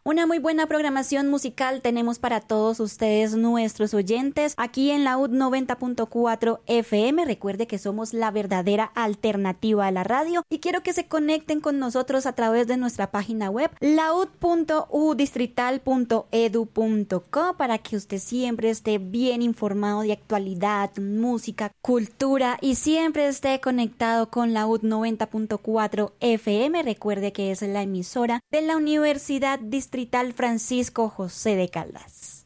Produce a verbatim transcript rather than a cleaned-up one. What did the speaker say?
Una muy buena programación musical tenemos para todos ustedes, nuestros oyentes, aquí en la U D noventa punto cuatro F M. Recuerde que somos la verdadera alternativa a la radio y quiero que se conecten con nosotros a través de nuestra página web laud punto u distrital punto edu punto co para que usted siempre esté bien informado de actualidad, música, cultura y siempre esté conectado con la U D noventa punto cuatro F M. Recuerde que es la emisora de la Universidad Distrital Francisco José de Caldas.